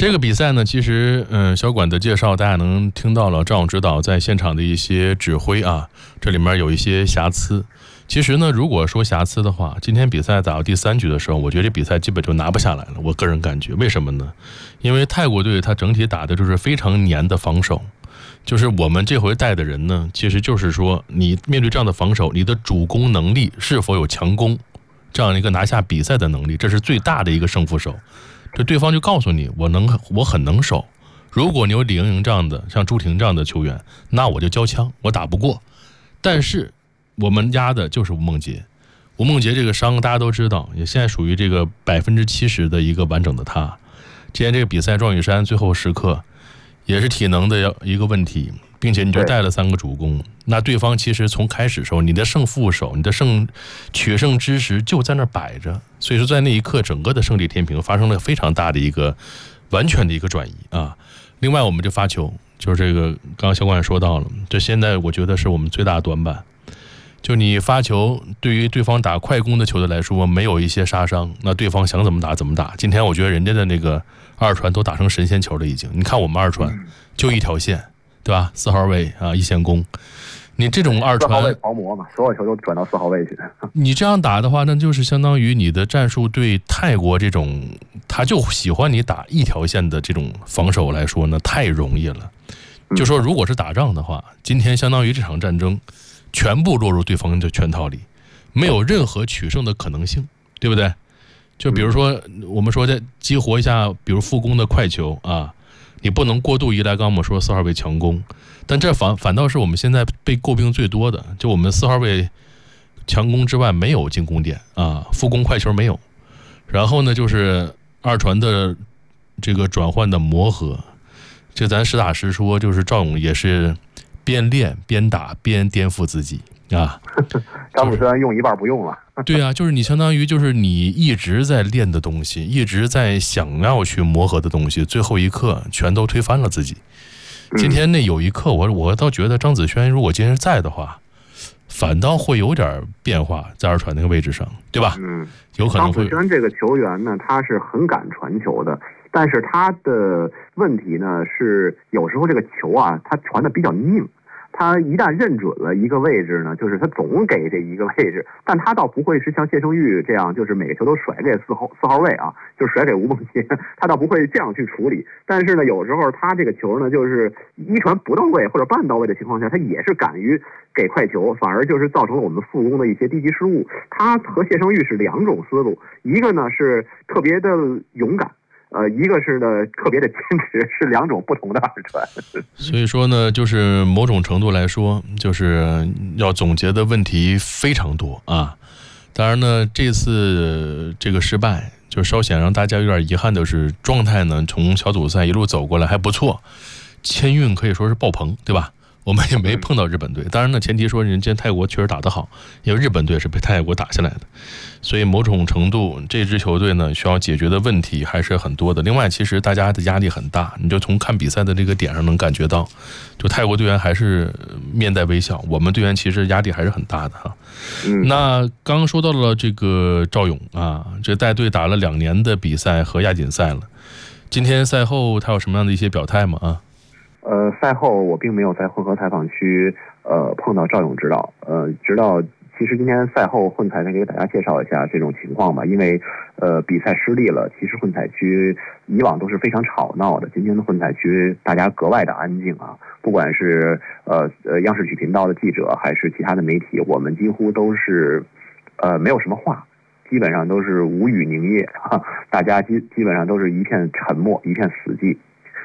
这个比赛呢，其实小管的介绍大家能听到了赵勇指导在现场的一些指挥啊，这里面有一些瑕疵。其实呢，如果说瑕疵的话，今天比赛打到第3局的时候，我觉得这比赛基本就拿不下来了。我个人感觉，为什么呢？因为泰国队他整体打的就是非常黏的防守，就是我们这回带的人呢，其实就是说，你面对这样的防守，你的主攻能力是否有强攻，这样一个拿下比赛的能力，这是最大的一个胜负手。这对方就告诉你，我很能守。如果你有李盈莹这样的，像朱婷这样的球员，那我就交枪，我打不过。但是我们压的就是吴梦洁，吴梦洁这个伤大家都知道，也现在属于这个70%的一个完整的他。今天这个比赛，庄宇珊最后时刻也是体能的一个问题，并且你就带了3个主攻，那对方其实从开始时候，你的胜负手，你的取胜之时就在那摆着，所以说在那一刻，整个的胜利天平发生了非常大的一个完全的一个转移啊。另外，我们就发球，就是这个刚刚小管也说到了，这现在我觉得是我们最大的短板。就你发球，对于对方打快攻的球队来说，没有一些杀伤，那对方想怎么打怎么打。今天我觉得人家的那个二传都打成神仙球了，已经。你看我们二传就一条线，对吧？4号位啊，一线攻。你这种二传 4号位狂魔嘛，所有球都转到4号位去。 你这样打的话，那就是相当于你的战术对泰国这种他就喜欢你打一条线的这种防守来说呢，太容易了。就说如果是打仗的话，今天相当于这场战争全部落入对方的圈套里，没有任何取胜的可能性，对不对？就比如说我们说的激活一下，比如副攻的快球啊，你不能过度依赖刚刚我们说4号位强攻，但这反倒是我们现在被诟病最多的，就我们4号位强攻之外没有进攻点啊，副攻快球没有，然后呢就是二传的这个转换的磨合，这咱实打实说，就是赵勇也是边练边打边颠覆自己啊。 张子轩用一半不用了。 对啊，就是你相当于就是你一直在练的东西，一直在想要去磨合的东西，最后一刻全都推翻了自己。今天那有一刻我倒觉得张子轩如果今天在的话，反倒会有点变化，在二传那个位置上，对吧？有可能会。 张子轩这个球员呢，他是很敢传球的，但是他的问题呢是有时候这个球啊，他传的比较拧。他一旦认准了一个位置呢，就是他总给这一个位置，但他倒不会是像谢胜玉这样，就是每个球都甩给四号位啊，就甩给吴梦洁，他倒不会这样去处理。但是呢，有时候他这个球呢，就是一传不到位或者半到位的情况下，他也是敢于给快球，反而就是造成了我们副攻的一些低级失误。他和谢胜玉是2种思路，一个呢是特别的勇敢。一个是呢特别的坚持，是2种不同的二传。 所以说呢，就是某种程度来说，就是要总结的问题非常多啊。当然呢，这次这个失败，就稍显让大家有点遗憾的是，状态呢从小组赛一路走过来还不错，签运可以说是爆棚，对吧？我们也没碰到日本队，当然呢，前提说人家泰国确实打得好，因为日本队是被泰国打下来的，所以某种程度这支球队呢需要解决的问题还是很多的。另外，其实大家的压力很大，你就从看比赛的这个点上能感觉到，就泰国队员还是面带微笑，我们队员其实压力还是很大的哈。那刚刚说到了这个赵勇啊，这带队打了2年的比赛和亚锦赛了，今天赛后他有什么样的一些表态吗？ 赛后我并没有在混合采访区碰到赵勇指导，直到其实今天赛后混采再给大家介绍一下这种情况吧，因为比赛失利了，其实混采区以往都是非常吵闹的，今天的混采区大家格外的安静啊，不管是央视体频道的记者还是其他的媒体，我们几乎都是没有什么话，基本上都是无语凝噎，大家基本上都是一片沉默，一片死寂。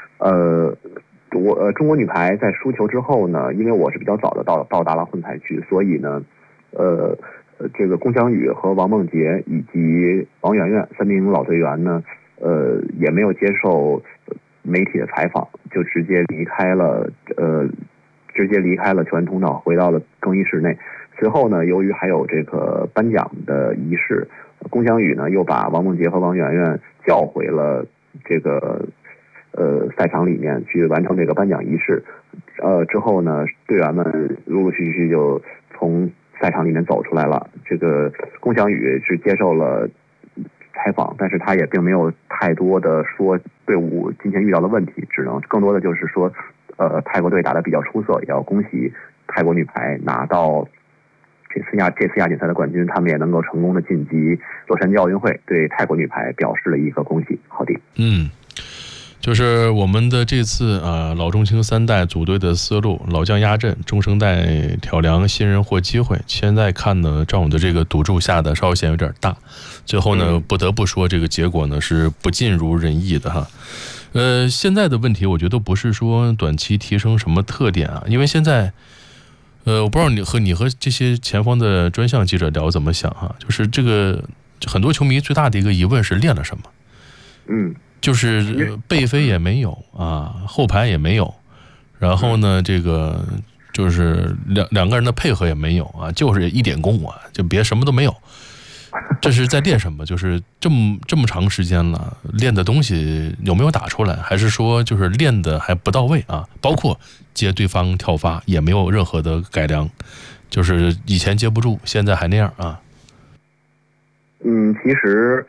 中国女排在输球之后呢，因为我是比较早的到达了混采区，所以呢，这个龚翔宇和王梦洁以及王媛媛3名老队员呢，也没有接受媒体的采访，就直接离开了球员通道，回到了更衣室内。随后呢，由于还有这个颁奖的仪式，龚翔宇呢又把王梦洁和王媛媛叫回了这个赛场里面去完成这个颁奖仪式。之后呢，队员们陆陆续续就从赛场里面走出来了。这个龚翔宇是接受了采访，但是他也并没有太多的说队伍今天遇到的问题，只能更多的就是说，泰国队打得比较出色，也要恭喜泰国女排拿到这次亚锦赛的冠军，他们也能够成功的晋级洛杉矶奥运会，对泰国女排表示了一个恭喜。好的， 就是我们的这次老中青三代组队的思路，老将压阵，中生代挑梁，新人获机会。现在看呢，赵勇的这个赌注下的稍显有点大，最后呢，不得不说这个结果呢是不尽如人意的哈。现在的问题我觉得不是说短期提升什么特点啊，因为现在我不知道你和这些前方的专项记者聊怎么想哈，就是这个很多球迷最大的一个疑问是练了什么，就是背飞也没有啊，后排也没有，然后呢，这个就是两个人的配合也没有啊，就是一点功啊，就别什么都没有。这是在练什么？就是这么长时间了，练的东西有没有打出来？还是说就是练的还不到位啊？包括接对方跳发也没有任何的改良，就是以前接不住，现在还那样啊。 其实，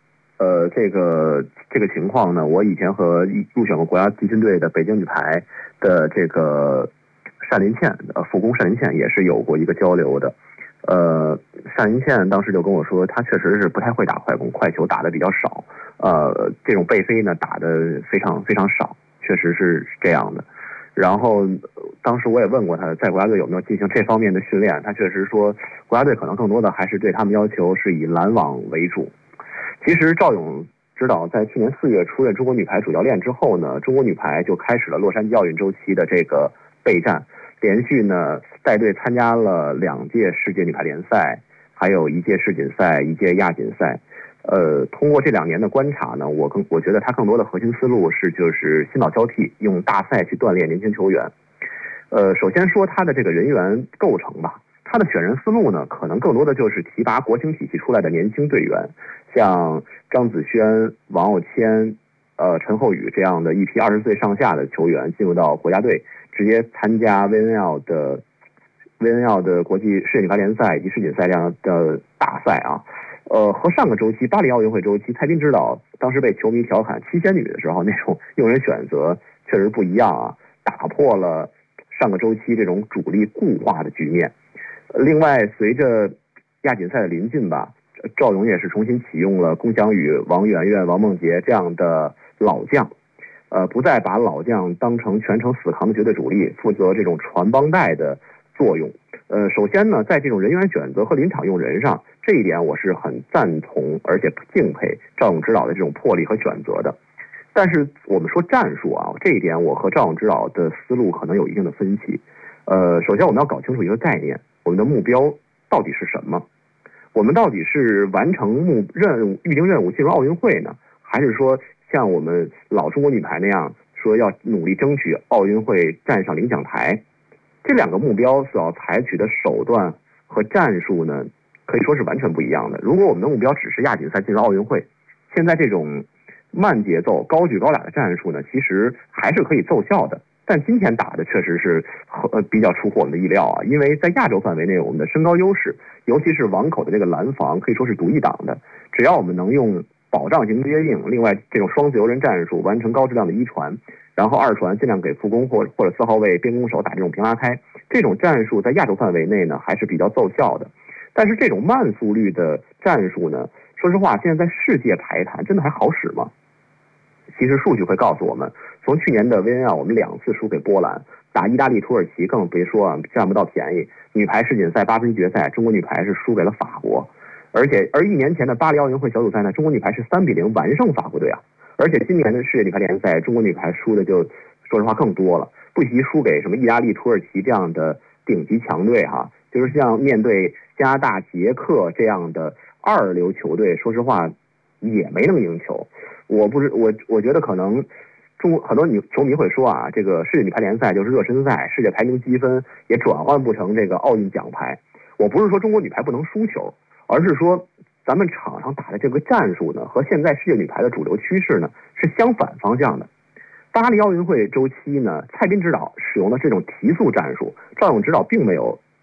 这个情况呢，我以前和入选过国家集训队的北京女排的这个单林茜，副攻单林茜也是有过一个交流的。单林茜当时就跟我说，她确实是不太会打快攻，快球打的比较少。这种背飞呢打的非常非常少，确实是这样的。然后当时我也问过他，在国家队有没有进行这方面的训练，他确实说，国家队可能更多的还是对他们要求是以拦网为主。其实赵勇指导在去年4月出任中国女排主教练之后呢，中国女排就开始了洛杉矶奥运周期的这个备战，连续呢带队参加了2届世界女排联赛，还有1届世锦赛、1届亚锦赛。通过这2年的观察呢，我觉得他更多的核心思路是就是新老交替，用大赛去锻炼年轻球员。首先说他的这个人员构成吧，他的选人思路呢，可能更多的就是提拔国青体系出来的年轻队员，像张子萱、王傲谦、陈后宇这样的一批20岁上下的球员进入到国家队，直接参加 VNL 的国际世界女排联赛以及世锦赛这样的大赛啊。和上个周期巴黎奥运会周期，蔡斌指导当时被球迷调侃七仙女的时候，那种用人选择确实不一样啊，打破了上个周期这种主力固化的局面。另外，随着亚锦赛的临近吧，赵勇也是重新启用了龚翔宇、王媛媛、王梦洁这样的老将，不再把老将当成全程死扛的绝对主力，负责这种传帮带的作用。首先呢，在这种人员选择和临场用人上，这一点我是很赞同而且敬佩赵勇指导的这种魄力和选择的。但是我们说战术啊，这一点我和赵勇指导的思路可能有一定的分歧。首先我们要搞清楚一个概念，我们的目标到底是什么？我们到底是完成预定任务进入奥运会呢，还是说像我们老中国女排那样说要努力争取奥运会站上领奖台？这2个目标所要采取的手段和战术呢，可以说是完全不一样的。如果我们的目标只是亚锦赛进入奥运会，现在这种慢节奏、高举高打的战术呢，其实还是可以奏效的。但今天打的确实是比较出乎我们的意料啊，因为在亚洲范围内，我们的身高优势，尤其是网口的这个拦防，可以说是独一档的。只要我们能用保障型接应，另外这种双自由人战术完成高质量的1传，然后2传尽量给副攻或者4号位边攻手打这种平拉开，这种战术在亚洲范围内呢还是比较奏效的。但是这种慢速率的战术呢，说实话，现在在世界排坛真的还好使吗？其实数据会告诉我们，从去年的 VNL 我们2次输给波兰，打意大利、土耳其更别说啊，占不到便宜。女排世锦赛8分决赛，中国女排是输给了法国，而1年前的巴黎奥运会小组赛呢，中国女排是3-0完胜法国队啊。而且今年的世界女排联赛，中国女排输的就说实话更多了，不惜输给什么意大利、土耳其这样的顶级强队哈，就是像面对加拿大、捷克这样的2流球队，说实话也没能赢球。我觉得可能很多球迷会说啊，这个世界女排联赛就是热身赛，世界排名积分也转换不成这个奥运奖牌。我不是说中国女排不能输球，而是说咱们场上打的这个战术呢，和现在世界女排的主流趋势呢是相反方向的。巴黎奥运会周期呢，蔡斌指导使用的这种提速战术，赵勇指导并没有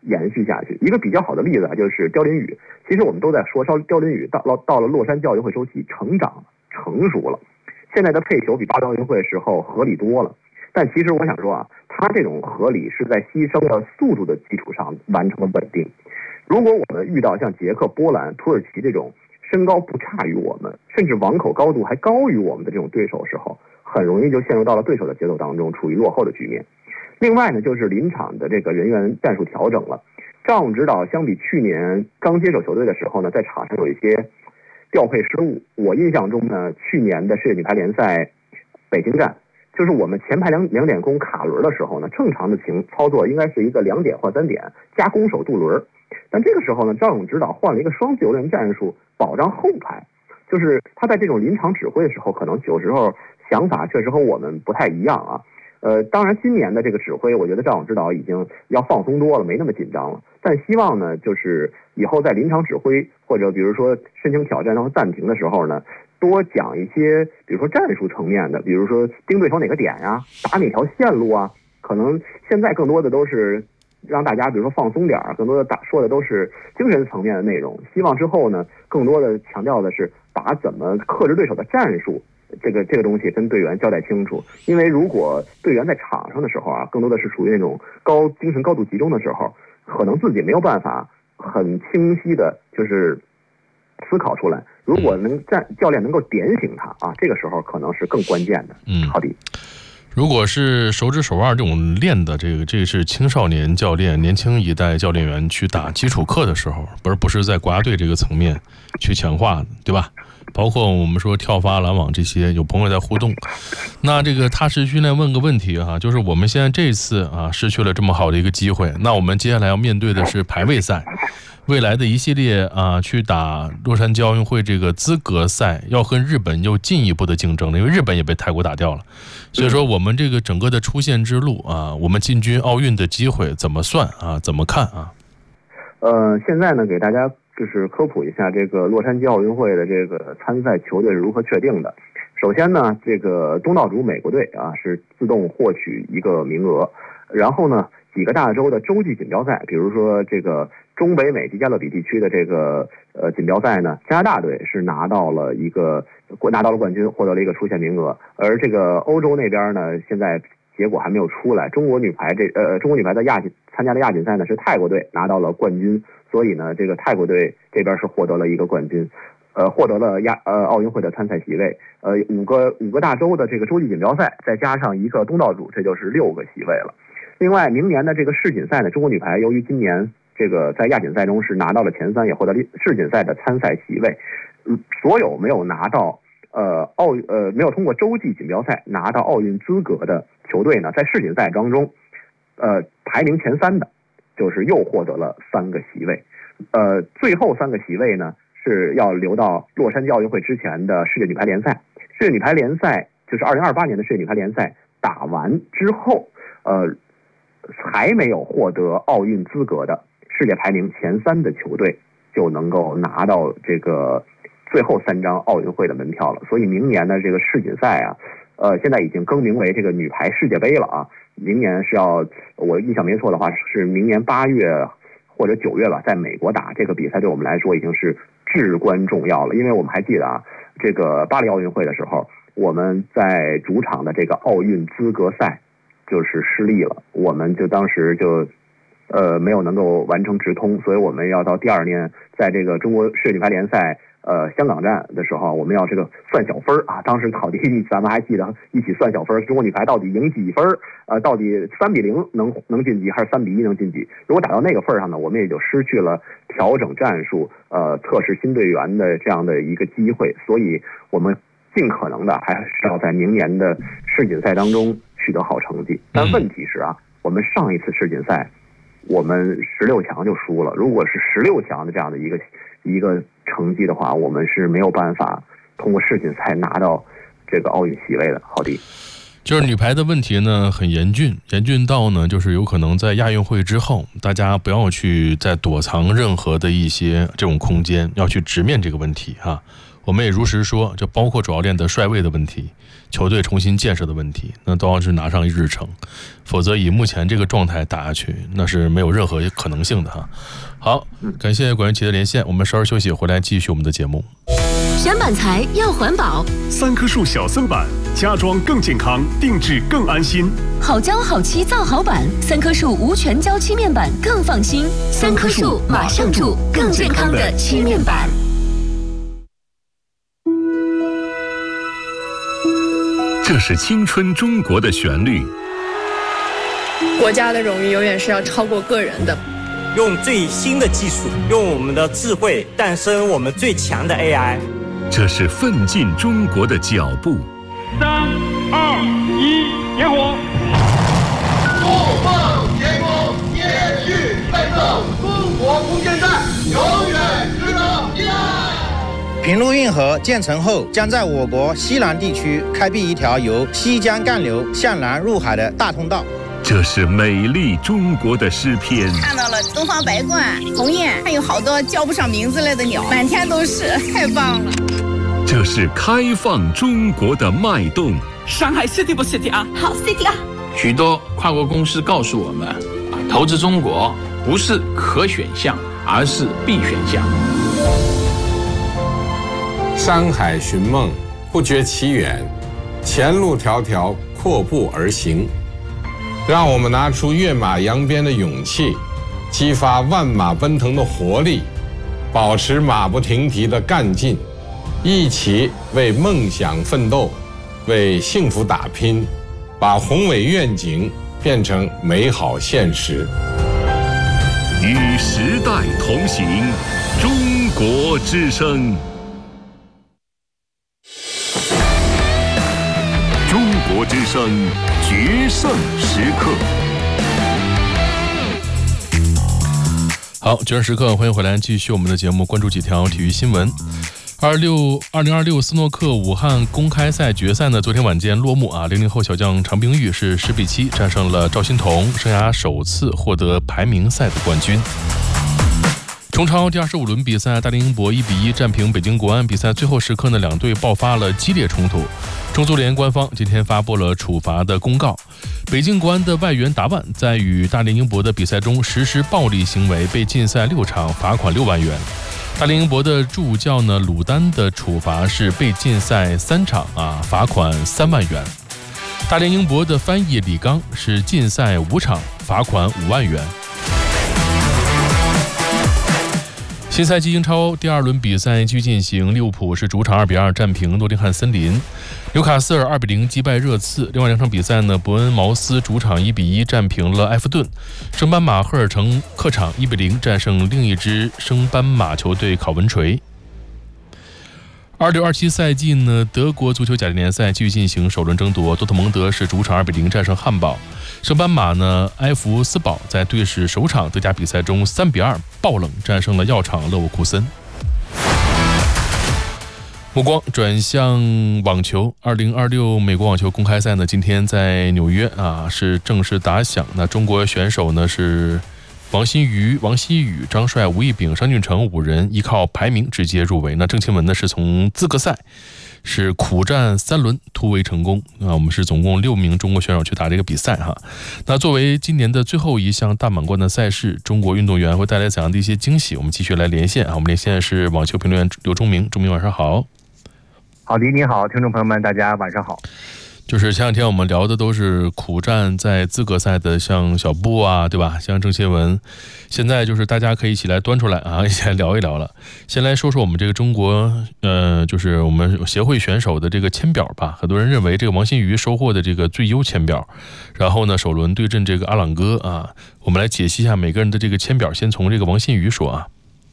延续下去。一个比较好的例子啊，就是刁林宇。其实我们都在说刁林宇到了洛杉矶奥运会周期成长成熟了，现在的配球比巴黎奥运会时候合理多了。但其实我想说啊，他这种合理是在牺牲了速度的基础上完成了稳定。如果我们遇到像捷克、波兰、土耳其这种身高不差于我们，甚至网口高度还高于我们的这种对手时候，很容易就陷入到了对手的节奏当中，处于落后的局面。另外呢，就是临场的这个人员战术调整了。赵勇指导相比去年刚接手球队的时候呢，在场上有一些调配失误。我印象中呢，去年的世界女排联赛北京站，就是我们前排两点攻卡轮的时候呢，正常的操作应该是一个2点或3点加攻守渡轮。但这个时候呢，赵勇指导换了一个双自由人战术，保障后排。就是他在这种临场指挥的时候，可能有时候想法确实和我们不太一样啊。当然今年的这个指挥，我觉得赵勇指导已经要放松多了，没那么紧张了。但希望呢，就是以后在临场指挥或者比如说申请挑战然后暂停的时候呢，多讲一些，比如说战术层面的，比如说盯对手哪个点呀，打哪条线路啊。可能现在更多的都是让大家比如说放松点，更多的说的都是精神层面的内容。希望之后呢，更多的强调的是把怎么克制对手的战术。这个东西跟队员交代清楚，因为如果队员在场上的时候啊，更多的是属于那种精神高度集中的时候，可能自己没有办法很清晰的，就是思考出来。如果教练能够点醒他啊，这个时候可能是更关键的。好的。 如果是手指手腕这种练的，这个是青少年教练、年轻一代教练员去打基础课的时候，不是在国家队这个层面去强化的，对吧？包括我们说跳发、拦网这些，有朋友在互动。那这个踏实训练问个问题哈，就是我们现在这次啊失去了这么好的一个机会，那我们接下来要面对的是排位赛。未来的一系列啊，去打洛杉矶奥运会这个资格赛，要和日本又进一步的竞争了，因为日本也被泰国打掉了，所以说我们这个整个的出线之路啊，我们进军奥运的机会怎么算啊？怎么看啊？ 现在呢，给大家就是科普一下这个洛杉矶奥运会的这个参赛球队是如何确定的。首先呢，这个东道主美国队啊是自动获取一个名额，然后呢，几个大洲的洲际锦标赛，比如说这个中北美及加勒比地区的这个锦标赛呢，加拿大队是拿到了冠军，获得了一个出线名额。而这个欧洲那边呢，现在结果还没有出来。中国女排在参加的亚锦赛呢，是泰国队拿到了冠军，所以呢，这个泰国队这边是获得了一个冠军。获得了奥运会的参赛席位。五个大洲的这个洲际锦标赛，再加上一个东道主，这就是6个席位了。另外，明年的这个世锦赛呢，中国女排由于今年这个在亚锦赛中是拿到了前3，也获得世锦赛的参赛席位。所有没有拿到没有通过洲际锦标赛拿到奥运资格的球队呢，在世锦赛当中，排名前3的，就是又获得了3个席位。最后3个席位呢，是要留到洛杉矶奥运会之前的世界女排联赛。世界女排联赛就是2028年的世界女排联赛打完之后，还没有获得奥运资格的世界排名前3的球队就能够拿到这个最后3张奥运会的门票了。所以明年的这个世锦赛啊，现在已经更名为这个女排世界杯了啊。明年是我印象没错的话，是明年8月或者9月吧，在美国打。这个比赛对我们来说已经是至关重要了，因为我们还记得啊，这个巴黎奥运会的时候，我们在主场的这个奥运资格赛就是失利了，我们就当时就没有能够完成直通，所以我们要到第2年在这个中国世界女排联赛香港站的时候，我们要这个算小分啊。当时考题咱们还记得一起算小分，中国女排到底赢几分，到底3-0能晋级还是3-1能晋级。如果打到那个份上呢，我们也就失去了调整战术测试新队员的这样的一个机会。所以我们尽可能的还是要在明年的世锦赛当中取得好成绩。但问题是啊，我们上一次世锦赛我们16强就输了，如果是16强的这样的一个成绩的话，我们是没有办法通过世锦赛拿到这个奥运席位的。好的， 就是女排的问题呢很严峻到呢，就是有可能在亚运会之后，大家不要去再躲藏任何的一些这种空间，要去直面这个问题哈。 我们也如实说，这包括主教练的帅位的问题，球队重新建设的问题，那都要是拿上日程，否则以目前这个状态打下去，那是没有任何可能性的哈。好，感谢管云奇的连线，我们稍事休息，回来继续我们的节目。 选板材要环保 ，3棵树小森板，家装更健康，定制更安心。 好胶好漆造好板，3棵树无全胶漆面板更放心。3棵树马上住更健康的漆面板。 这是青春中国的旋律。 国家的荣誉永远是要超过个人的。 用最新的技术，用我们的智慧诞生我们最强的 AI。 这是奋进中国的脚步。 3、2、1，点火！ 不放天空，接续奋斗，中国空间站永远值得依赖。 平陆运河建成后，将在我国西南地区开辟一条由西江干流向南入海的大通道。 这是美丽中国的诗篇。 看到了东方白鹳、鸿雁，还有好多叫不上名字类的鸟，满天都是，太棒了。 这是开放中国的脉动。 上海 City 不 City 啊？ 好 City 啊！ 许多跨国公司告诉我们，投资中国不是可选项，而是必选项。 山海寻梦，不觉其远，前路迢迢，阔步而行。让我们拿出跃马扬鞭的勇气，激发万马奔腾的活力，保持马不停蹄的干劲，一起为梦想奋斗，为幸福打拼，把宏伟愿景变成美好现实。 与时代同行，中国之声。中国之声决胜时刻。 好，决胜时刻，欢迎回来，继续我们的节目，关注几条体育新闻。2026斯诺克武汉公开赛决赛呢，昨天晚间落幕啊。00后小将常冰玉是10比7战胜了赵欣彤，生涯首次获得排名赛的冠军。中超第25轮比赛，大连英博1比1战平北京国安。比赛最后时刻呢，两队爆发了激烈冲突。中足联官方今天发布了处罚的公告。北京国安的外援达万在与大连英博的比赛中实施暴力行为，被禁赛6场，罚款6万元。大连英博的助教呢，鲁丹的处罚是被禁赛3场啊，罚款3万元。大连英博的翻译李刚是禁赛5场，罚款5万元。新赛季英超第2轮比赛继续进行，利物浦是主场2比2战平诺丁汉森林，纽卡斯尔2比0击败热刺。另外2场比赛呢，伯恩茅斯主场1比1战平了埃弗顿，升班马赫尔城客场1比0战胜另一支升班马球队考文垂。26-27赛季呢，德国足球甲级联赛继续进行首轮争夺，多特蒙德是主场2比0战胜汉堡，升班马呢埃弗斯堡在队史首场德甲比赛中3比2爆冷战胜了药厂勒沃库森。目光转向网球，2026美国网球公开赛呢，今天在纽约啊是正式打响。那中国选手呢是王欣瑜、王希雨、张帅、吴亦丙、商俊成5人依靠排名直接入围。那郑钦文呢是从资格赛是苦战3轮突围成功。那我们是总共6名中国选手去打这个比赛哈。那作为今年的最后一项大满贯的赛事，中国运动员会带来怎样的一些惊喜？我们继续来连线啊。我们连线是网球评论员刘忠明，忠明晚上好。 好的，你好，听众朋友们，大家晚上好。 就是前两天我们聊的都是苦战在资格赛的，像小布啊，对吧？像郑钦文，现在就是大家可以一起来端出来啊，一起来聊一聊了。先来说说我们这个中国，就是我们协会选手的这个签表吧。很多人认为这个王欣瑜收获的这个最优签表，然后呢，首轮对阵这个阿朗哥啊，我们来解析一下每个人的这个签表。先从这个王欣瑜说啊。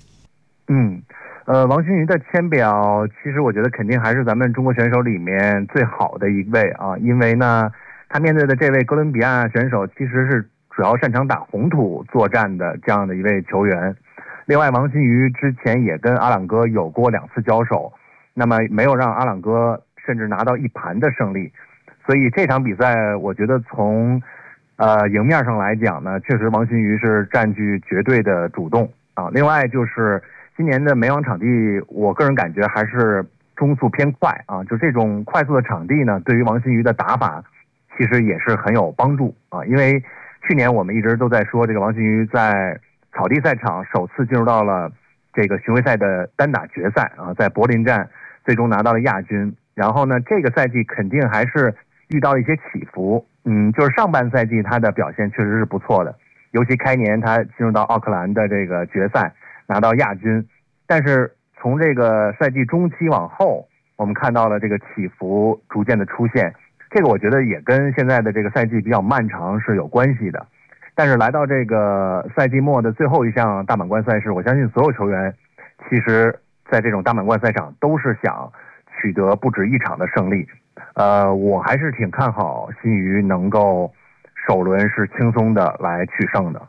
王欣瑜的签表，其实我觉得肯定还是咱们中国选手里面最好的一位啊，因为呢，他面对的这位哥伦比亚选手其实是主要擅长打红土作战的这样的一位球员。另外，王欣瑜之前也跟阿朗哥有过2次交手，那么没有让阿朗哥甚至拿到1盘的胜利，所以这场比赛我觉得从赢面上来讲呢，确实王欣瑜是占据绝对的主动啊。另外就是今年的美网场地，我个人感觉还是中速偏快啊，就这种快速的场地呢，对于王馨予的打法其实也是很有帮助啊。因为去年我们一直都在说，这个王馨予在草地赛场首次进入到了这个巡回赛的单打决赛啊，在柏林站最终拿到了亚军。然后呢，这个赛季肯定还是遇到了一些起伏，就是上半赛季他的表现确实是不错的，尤其开年他进入到奥克兰的这个决赛拿到亚军，但是从这个赛季中期往后，我们看到了这个起伏逐渐的出现，这个我觉得也跟现在的这个赛季比较漫长是有关系的。但是来到这个赛季末的最后一项大满贯赛事，我相信所有球员其实在这种大满贯赛场都是想取得不止一场的胜利。我还是挺看好馨予能够首轮是轻松的来取胜的。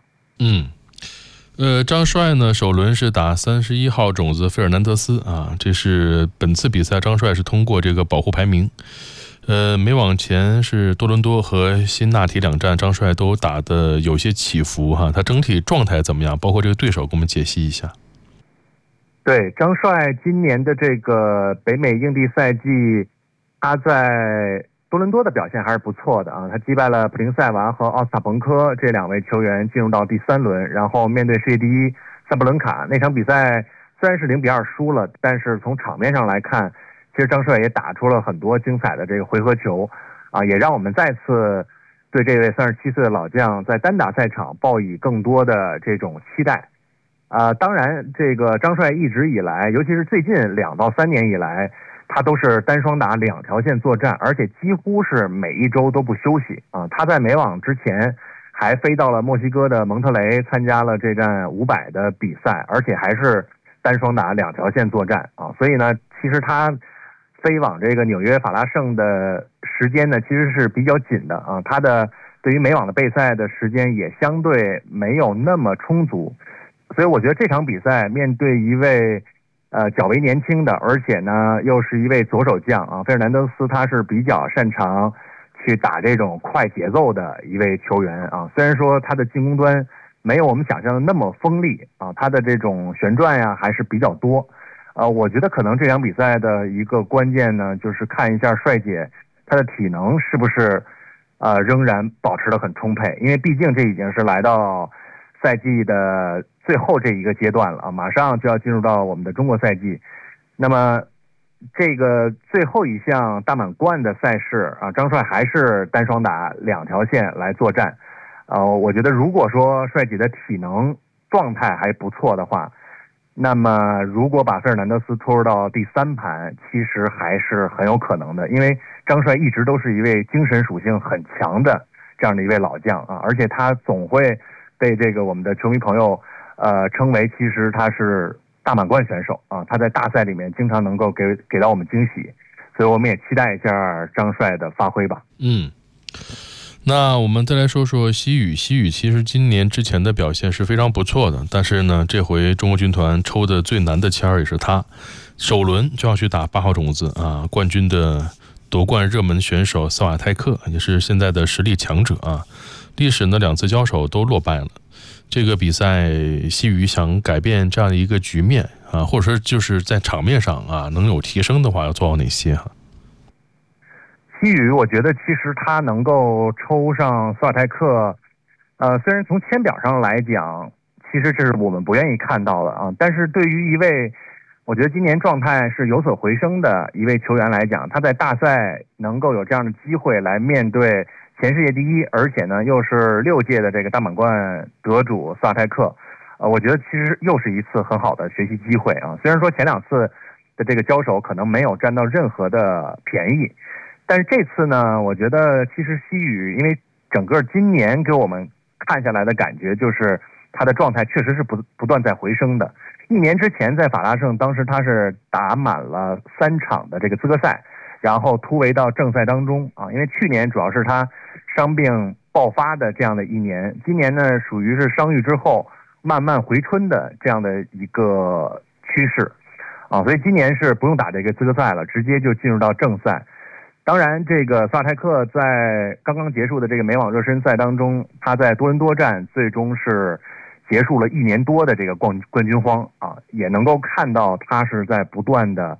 张帅呢，首轮是打31号种子费尔南德斯啊，这是本次比赛张帅是通过这个保护排名。美网前是多伦多和辛纳提两站，张帅都打得有些起伏哈，他整体状态怎么样？包括这个对手，给我们解析一下。 对，张帅今年的这个北美硬地赛季，他在多伦多的表现还是不错的啊，他击败了普林塞娃和奥斯塔彭科这两位球员进入到第3轮，然后面对世界第一萨布伦卡那场比赛虽然是0-2输了，但是从场面上来看，其实张帅也打出了很多精彩的这个回合球啊，也让我们再次对这位37岁的老将在单打赛场抱以更多的这种期待。当然这个张帅一直以来，尤其是最近2到3年以来，他都是单双打2条线作战，而且几乎是每一周都不休息啊。他在美网之前还飞到了墨西哥的蒙特雷参加了这站500的比赛，而且还是单双打2条线作战啊。所以呢，其实他飞往这个纽约法拉盛的时间呢，其实是比较紧的啊。他的对于美网的备赛的时间也相对没有那么充足，所以我觉得这场比赛面对一位较为年轻的，而且呢又是一位左手将啊，费尔南德斯他是比较擅长去打这种快节奏的一位球员啊。虽然说他的进攻端没有我们想象的那么锋利啊，他的这种旋转呀还是比较多。我觉得可能这场比赛的一个关键呢，就是看一下帅姐她的体能是不是仍然保持得很充沛，因为毕竟这已经是来到赛季的最后这一个阶段了啊，马上就要进入到我们的中国赛季。那么这个最后一项大满贯的赛事啊，张帅还是单双打2条线来作战。我觉得如果说帅姐的体能状态还不错的话，那么如果把费尔南德斯拖入到第3盘，其实还是很有可能的，因为张帅一直都是一位精神属性很强的这样的一位老将啊，而且他总会被这个我们的球迷朋友称为其实他是大满贯选手啊，他在大赛里面经常能够给到我们惊喜，所以我们也期待一下张帅的发挥吧。 那我们再来说说馨予。馨予其实今年之前的表现是非常不错的，但是呢，这回中国军团抽的最难的签儿也是他，首轮就要去打8号种子啊，冠军的夺冠热门选手萨瓦泰克，也是现在的实力强者啊。历史呢2次交手都落败了，这个比赛馨予想改变这样的一个局面啊，或者说就是在场面上啊能有提升的话，要做到哪些啊？ 馨予我觉得其实他能够抽上萨瓦泰克，虽然从签表上来讲，其实这是我们不愿意看到的啊，但是对于一位我觉得今年状态是有所回升的一位球员来讲，他在大赛能够有这样的机会来面对前世界第一，而且呢又是6届的这个大满贯得主萨瓦泰克，我觉得其实又是一次很好的学习机会啊。虽然说前2次的这个交手可能没有占到任何的便宜，但是这次呢，我觉得其实馨予因为整个今年给我们看下来的感觉就是他的状态确实是不断在回升的。1年之前在法拉盛，当时他是打满了3场的这个资格赛，然后突围到正赛当中啊。因为去年主要是他伤病爆发的这样的一年，今年呢属于是伤愈之后慢慢回春的这样的一个趋势啊，所以今年是不用打这个资格赛了，直接就进入到正赛。当然这个萨瓦泰克在刚刚结束的这个美网热身赛当中，他在多伦多站最终是结束了1年多的这个冠军荒啊，也能够看到他是在不断的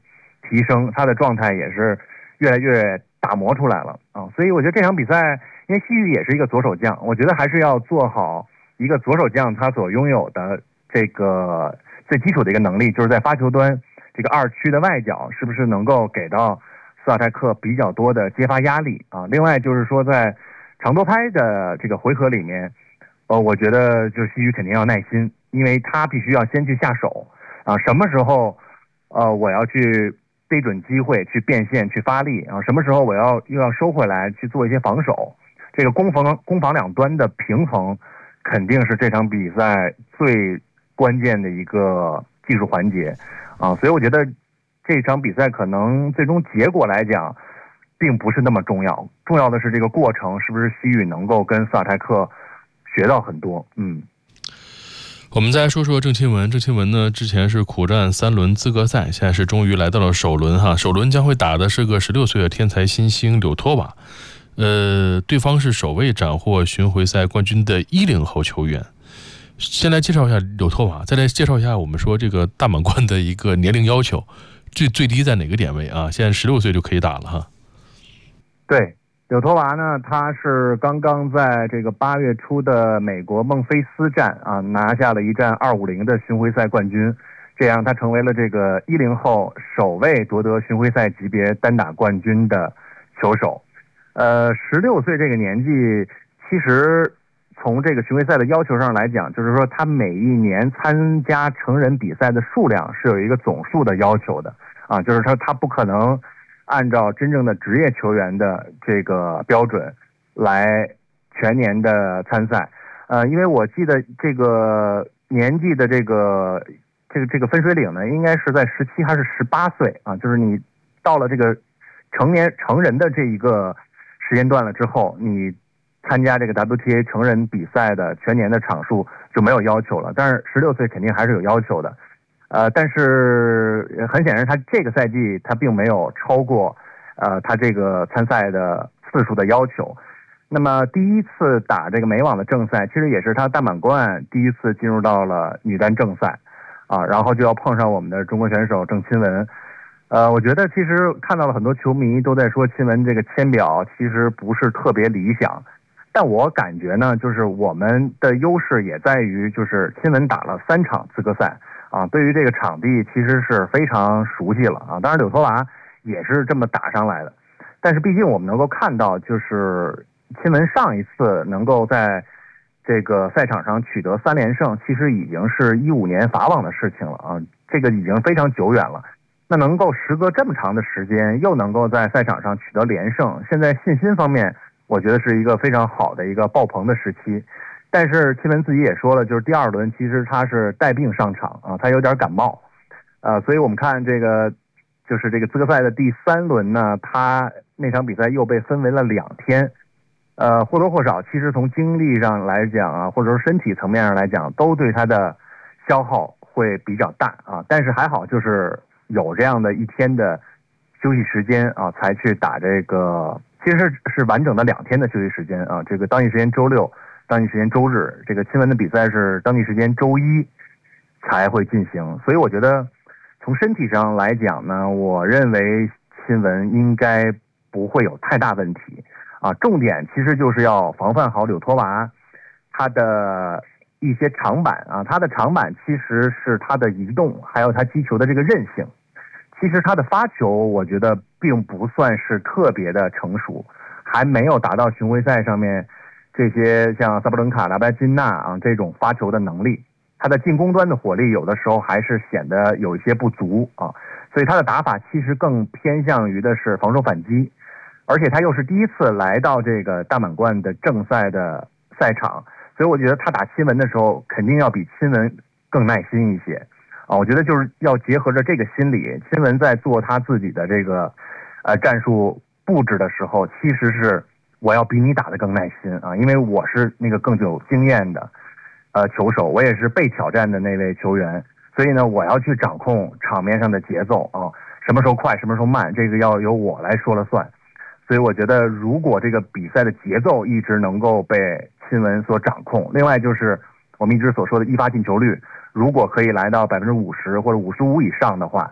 提升，他的状态也是越来越打磨出来了啊。所以我觉得这场比赛，因为西域也是一个左手将，我觉得还是要做好一个左手将他所拥有的这个最基础的一个能力，就是在发球端这个二区的外角是不是能够给到斯瓦泰克比较多的接发压力啊？另外就是说在长多拍的这个回合里面，我觉得就是西域肯定要耐心，因为他必须要先去下手啊，什么时候我要去逮准机会去变现去发力啊，什么时候我又要收回来去做一些防守，这个攻防两端的平衡肯定是这场比赛最关键的一个技术环节啊，所以我觉得这场比赛可能最终结果来讲并不是那么重要，重要的是这个过程是不是西域能够跟斯瓦泰克学到很多。 我们再说说郑钦文。郑钦文呢，之前是苦战3轮资格赛，现在是终于来到了首轮哈。首轮将会打的是个16岁的天才新星柳托瓦，对方是首位斩获巡回赛冠军的10后球员。先来介绍一下柳托瓦，再来介绍一下我们说这个大满贯的一个年龄要求，最低在哪个点位啊？现在16岁就可以打了哈。 对，柳托瓦呢，他是刚刚在这个8月初的美国孟菲斯站啊，拿下了一战250的巡回赛冠军，这样他成为了这个10后首位夺得巡回赛级别单打冠军的球手。16岁这个年纪，其实从这个巡回赛的要求上来讲，就是说他每一年参加成人比赛的数量是有一个总数的要求的啊，就是他不可能按照真正的职业球员的这个标准来全年的参赛。因为我记得这个年纪的这个分水岭呢，应该是在17还是18岁啊，就是你到了这个成人的这一个时间段了之后，你参加这个 WTA 成人比赛的全年的场数就没有要求了，但是16岁肯定还是有要求的。但是很显然他这个赛季他并没有超过他这个参赛的次数的要求。那么第一次打这个美网的正赛，其实也是他大满贯第一次进入到了女单正赛啊，然后就要碰上我们的中国选手郑钦文。我觉得其实看到了很多球迷都在说钦文这个签表其实不是特别理想，但我感觉呢，就是我们的优势也在于就是钦文打了3场资格赛啊，对于这个场地其实是非常熟悉了啊。当然柳托娃也是这么打上来的，但是毕竟我们能够看到，就是钦文上一次能够在这个赛场上取得3连胜，其实已经是15年法网的事情了啊，这个已经非常久远了。那能够时隔这么长的时间，又能够在赛场上取得连胜，现在信心方面，我觉得是一个非常好的一个爆棚的时期。但是钦文自己也说了，就是第2轮其实他是带病上场啊，他有点感冒，所以我们看这个就是这个资格赛的第3轮呢，他那场比赛又被分为了2天，或多或少其实从精力上来讲啊，或者说身体层面上来讲，都对他的消耗会比较大啊。但是还好就是有这样的1天的休息时间啊，才去打这个，其实是完整的2天的休息时间啊。这个当地时间周6，当地时间周日，这个钦文的比赛是当地时间周1才会进行。所以我觉得从身体上来讲呢，我认为钦文应该不会有太大问题啊。重点其实就是要防范好柳托娃他的一些长板啊，他的长板其实是他的移动，还有他击球的这个韧性。其实他的发球我觉得并不算是特别的成熟，还没有达到巡回赛上面这些像萨布伦卡、拉白金娜啊这种发球的能力。他的进攻端的火力有的时候还是显得有一些不足啊，所以他的打法其实更偏向于的是防守反击。而且他又是第一次来到这个大满贯的正赛的赛场，所以我觉得他打钦文的时候肯定要比钦文更耐心一些啊。我觉得就是要结合着这个心理，钦文在做他自己的这个战术布置的时候，其实是我要比你打得更耐心啊，因为我是那个更有经验的球手，我也是被挑战的那位球员，所以呢我要去掌控场面上的节奏啊，什么时候快什么时候慢，这个要由我来说了算。所以我觉得如果这个比赛的节奏一直能够被钦文所掌控，另外就是我们一直所说的一发进球率如果可以来到50%或者55%以上的话，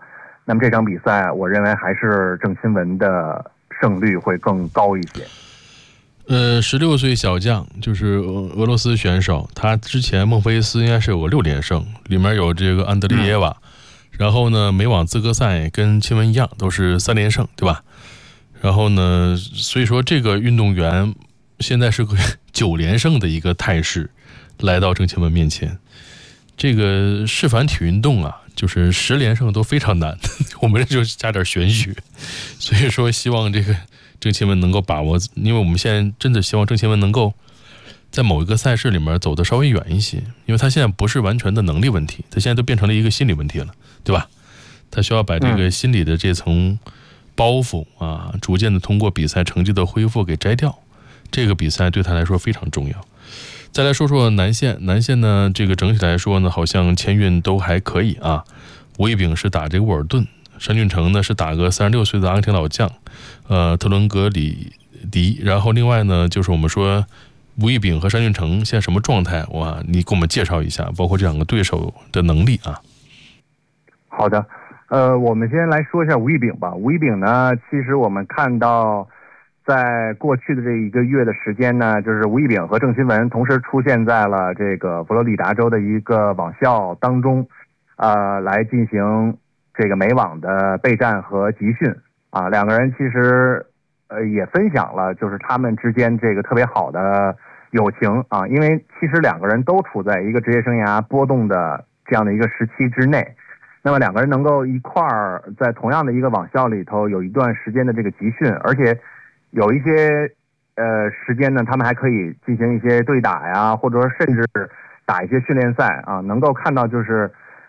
那么这场比赛，我认为还是郑钦文的胜率会更高一些。 16岁小将，就是俄罗斯选手，他之前孟菲斯应该是有个6连胜，里面有这个安德烈耶娃，然后呢美网资格赛跟钦文一样都是3连胜，对吧？然后呢，所以说这个运动员现在是个9连胜的一个态势来到郑钦文面前。这个示范体育运动啊，就是10连胜都非常难，我们就加点玄学，所以说希望这个郑钦文能够把握，因为我们现在真的希望郑钦文能够在某一个赛事里面走得稍微远一些，因为他现在不是完全的能力问题，他现在都变成了一个心理问题了，对吧？他需要把这个心理的这层包袱啊，逐渐的通过比赛成绩的恢复给摘掉，这个比赛对他来说非常重要。再来说说男线呢，这个整体来说呢，好像签运都还可以啊。吴亦丙是打这个沃尔顿，山俊成呢是打个36岁的阿根廷老将，特伦格里迪。然后另外呢，就是我们说吴亦丙和山俊成现在什么状态？哇，你给我们介绍一下，包括这2个对手的能力啊。 好的，我们先来说一下吴亦丙吧。吴亦丙呢，其实我们看到，在过去的这1个月的时间呢，就是吴亦丙和郑钦文同时出现在了这个佛罗里达州的一个网校当中，来进行这个美网的备战和集训啊。2个人其实也分享了就是他们之间这个特别好的友情啊，因为其实2个人都处在一个职业生涯波动的这样的一个时期之内。那么2个人能够一块儿在同样的一个网校里头有一段时间的这个集训，而且有一些时间呢，他们还可以进行一些对打呀，或者说甚至打一些训练赛啊，能够看到就是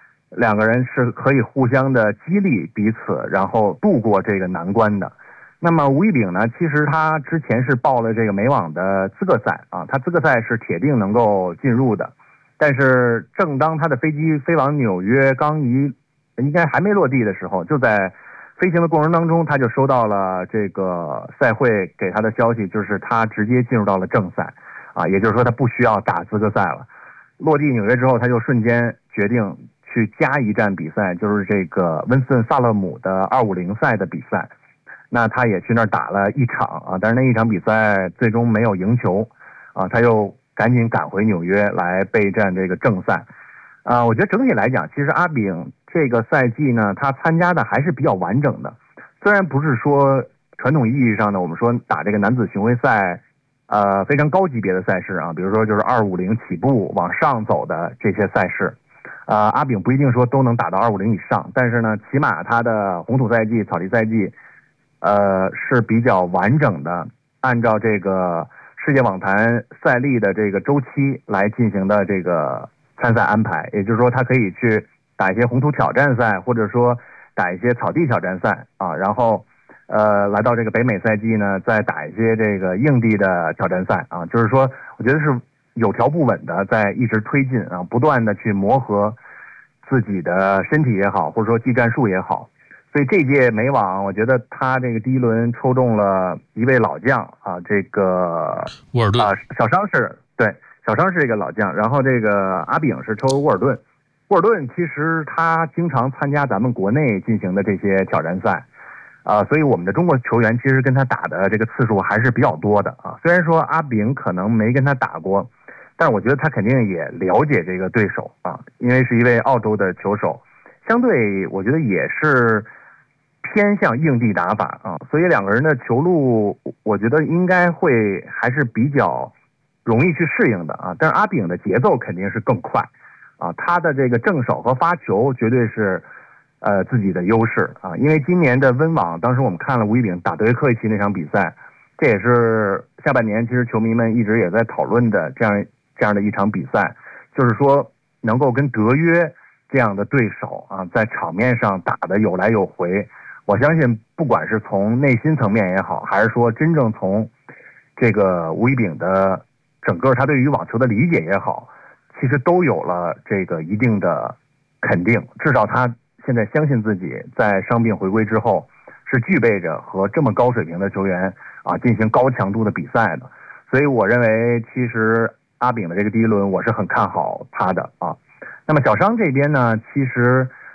2个人是可以互相的激励彼此，然后度过这个难关的。那么吴亦丙呢，其实他之前是报了这个美网的资格赛啊，他资格赛是铁定能够进入的，但是正当他的飞机飞往纽约应该还没落地的时候，就在飞行的过程当中，他就收到了这个赛会给他的消息，就是他直接进入到了正赛啊，也就是说他不需要打资格赛了。落地纽约之后，他就瞬间决定去加一站比赛，就是这个温斯顿萨勒姆的250赛的比赛。那他也去那儿打了1场啊，但是那1场比赛最终没有赢球啊，他又赶紧赶回纽约来备战这个正赛啊。我觉得整体来讲，其实阿丙这个赛季呢，他参加的还是比较完整的，虽然不是说传统意义上的我们说打这个男子巡回赛，非常高级别的赛事啊，比如说就是250起步往上走的这些赛事，阿丙不一定说都能打到250以上，但是呢，起码他的红土赛季、草地赛季，是比较完整的，按照这个世界网坛赛例的这个周期来进行的这个参赛安排，也就是说，他可以去打一些红土挑战赛，或者说打一些草地挑战赛啊，然后来到这个北美赛季呢，再打一些这个硬地的挑战赛啊，就是说，我觉得是有条不紊的在一直推进啊，不断的去磨合自己的身体也好，或者说技战术也好。所以这届美网，我觉得他这个第1轮抽中了一位老将啊，这个沃尔顿小商是这个老将，然后这个阿丙是抽沃尔顿。沃尔顿其实他经常参加咱们国内进行的这些挑战赛，所以我们的中国球员其实跟他打的这个次数还是比较多的啊。虽然说阿丙可能没跟他打过，但是我觉得他肯定也了解这个对手啊，因为是一位澳洲的球手，相对我觉得也是偏向硬地打法啊，所以2个人的球路，我觉得应该会还是比较容易去适应的啊。但是阿丙的节奏肯定是更快啊，他的这个正手和发球绝对是自己的优势啊。因为今年的温网，当时我们看了吴亦丙打德约科维奇那场比赛，这也是下半年其实球迷们一直也在讨论的这样的一场比赛，就是说能够跟德约这样的对手啊，在场面上打得有来有回。我相信不管是从内心层面也好，还是说真正从这个吴亦丙的整个他对于网球的理解也好，其实都有了这个一定的肯定，至少他现在相信自己在伤病回归之后是具备着和这么高水平的球员啊进行高强度的比赛的。所以我认为其实阿丙的这个第1轮我是很看好他的啊。那么小商这边呢，其实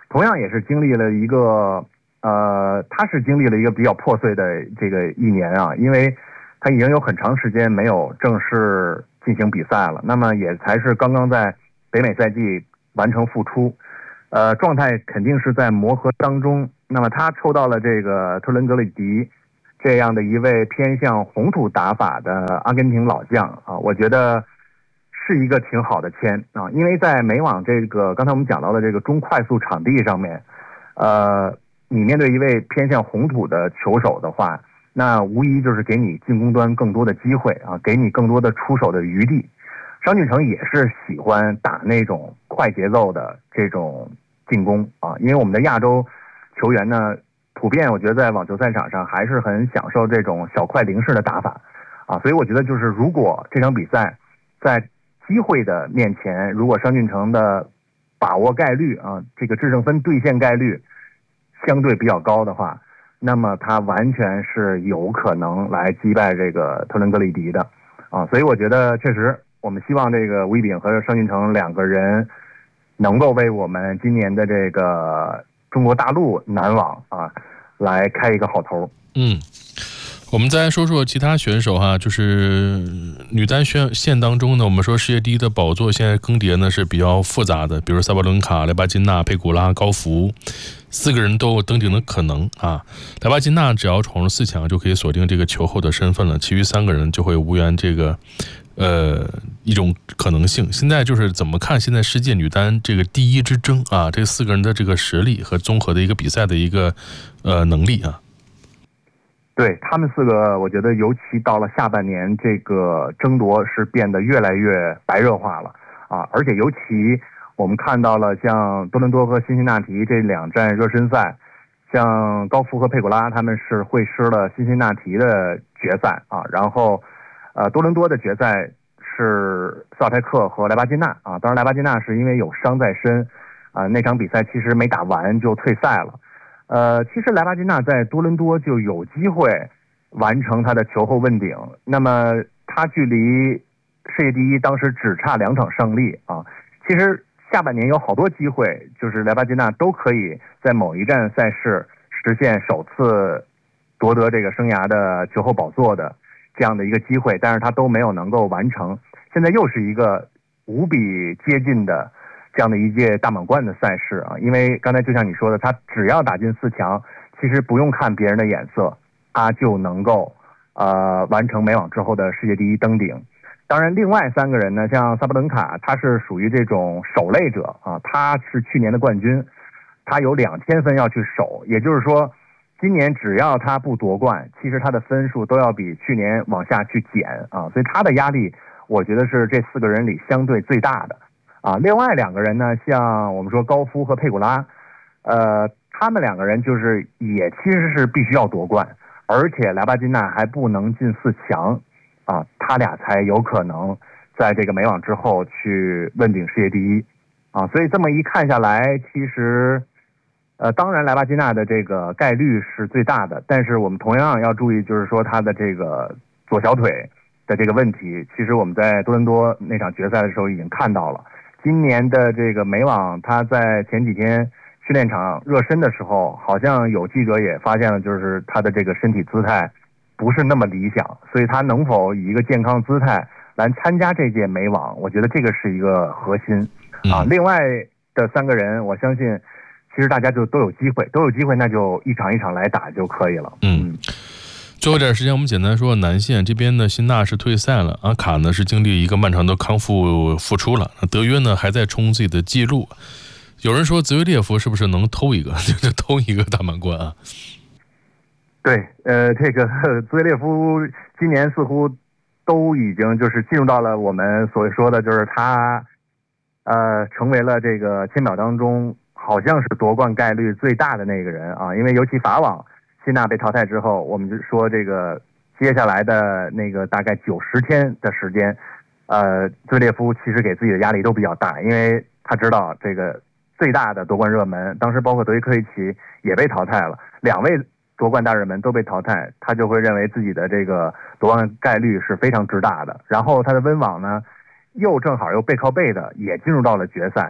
同样也是经历了一个他是经历了一个比较破碎的这个一年啊，因为他已经有很长时间没有正式进行比赛了，那么也才是刚刚在北美赛季完成复出，状态肯定是在磨合当中。那么他抽到了这个特伦格里迪这样的一位偏向红土打法的阿根廷老将啊，我觉得是一个挺好的签啊，因为在美网这个刚才我们讲到的这个中快速场地上面，你面对一位偏向红土的球手的话，那无疑就是给你进攻端更多的机会啊，给你更多的出手的余地。张俊成也是喜欢打那种快节奏的这种进攻啊，因为我们的亚洲球员呢，普遍我觉得在网球赛场上还是很享受这种小快灵式的打法啊，所以我觉得就是如果这场比赛在机会的面前，如果张俊成的把握概率啊，这个制胜分兑现概率相对比较高的话，那么他完全是有可能来击败这个特伦格里迪的啊，所以我觉得确实我们希望这个吴亦丙和张俊成两个人能够为我们今年的这个中国大陆男网啊来开一个好头。 我们再说说其他选手哈，就是女单线当中呢，我们说世界第一的宝座现在更迭呢是比较复杂的，比如萨巴伦卡、莱巴金娜、佩古拉、高福4个人都有登顶的可能啊。莱巴金娜只要闯入4强就可以锁定这个球后的身份了，其余3个人就会无缘这个一种可能性。现在就是怎么看现在世界女单这个第一之争啊，这4个人的这个实力和综合的一个比赛的一个能力啊。 对，他们4个我觉得尤其到了下半年，这个争夺是变得越来越白热化了啊！而且尤其我们看到了像多伦多和辛辛那提这2站热身赛，像高福和佩古拉他们是会师了辛辛那提的决赛啊，然后多伦多的决赛是斯瓦泰克和莱巴金娜啊，当然莱巴金娜是因为有伤在身啊，那场比赛其实没打完就退赛了。其实莱巴金娜在多伦多就有机会完成她的球后问鼎，那么她距离世界第一当时只差2场胜利啊。其实下半年有好多机会，就是莱巴金娜都可以在某一站赛事实现首次夺得这个生涯的球后宝座的这样的一个机会，但是她都没有能够完成。现在又是一个无比接近的这样的一届大满贯的赛事啊，因为刚才就像你说的，他只要打进4强，其实不用看别人的眼色，他就能够完成美网之后的世界第一登顶。当然，另外3个人呢，像萨巴伦卡，他是属于这种守擂者啊，他是去年的冠军，他有2000分要去守，也就是说，今年只要他不夺冠，其实他的分数都要比去年往下去减啊，所以他的压力，我觉得是这4个人里相对最大的。啊，另外2个人呢，像我们说高夫和佩古拉，他们2个人就是也其实是必须要夺冠，而且莱巴金娜还不能进4强，啊，他俩才有可能在这个美网之后去问鼎世界第一，啊，所以这么一看下来，其实，当然莱巴金娜的这个概率是最大的，但是我们同样要注意，就是说他的这个左小腿的这个问题，其实我们在多伦多那场决赛的时候已经看到了。今年的这个美网，他在前几天训练场热身的时候，好像有记者也发现了，就是他的这个身体姿态不是那么理想，所以他能否以一个健康姿态来参加这届美网，我觉得这个是一个核心啊。另外的3个人，我相信其实大家就都有机会，那就一场一场来打就可以了。 最后一点时间，我们简单说男线这边呢，辛纳是退赛了，阿卡呢是经历一个漫长的康复出了，德约呢还在冲自己的记录。有人说泽维列夫是不是能偷一个，就是偷一个大满贯啊？ 对，这个泽维列夫今年似乎都已经就是进入到了我们所说的，就是他成为了这个千秒当中好像是夺冠概率最大的那个人啊，因为尤其法网。辛纳被淘汰之后，我们就说这个接下来的那个大概90天的时间，泽列夫其实给自己的压力都比较大，因为他知道这个最大的夺冠热门，当时包括德约科维奇也被淘汰了，2位夺冠大热门都被淘汰，他就会认为自己的这个夺冠概率是非常之大的。然后他的温网呢，又正好又背靠背的也进入到了决赛，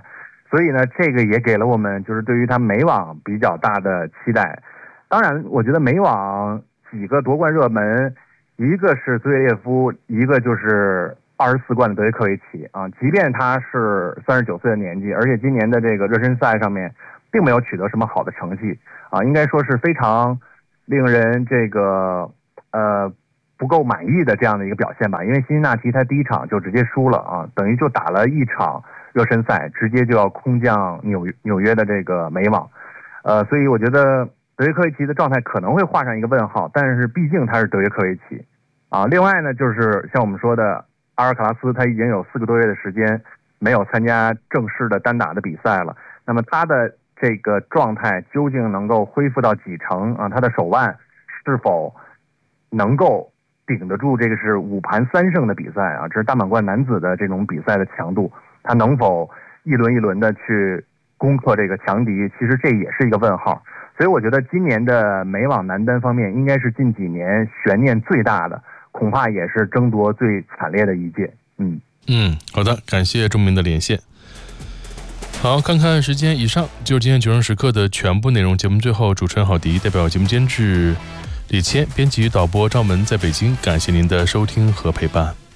所以呢，这个也给了我们就是对于他美网比较大的期待。当然，我觉得美网几个夺冠热门，一个是兹维列夫，一个就是24冠的德约科维奇啊。即便他是39岁的年纪，而且今年的这个热身赛上面并没有取得什么好的成绩啊，应该说是非常令人这个不够满意的这样的一个表现吧。因为辛辛那提他第一场就直接输了啊，等于就打了一场热身赛，直接就要空降纽约的这个美网，所以我觉得德约科维奇的状态可能会画上一个问号，但是毕竟他是德约科维奇啊。另外呢，就是像我们说的阿尔卡拉斯，他已经有4个多月的时间没有参加正式的单打的比赛了，那么他的这个状态究竟能够恢复到几成啊？他的手腕是否能够顶得住这个是5盘3胜的比赛啊？这是大满贯男子的这种比赛的强度，他能否一轮一轮的去攻克这个强敌？其实这也是一个问号。所以我觉得今年的美网男单方面应该是近几年悬念最大的，恐怕也是争夺最惨烈的一届。 好的，感谢钟明的连线。好，看看时间，以上就是今天9时时刻的全部内容。节目最后，主持人郝迪代表节目监制李谦、编辑导播赵门在北京，感谢您的收听和陪伴。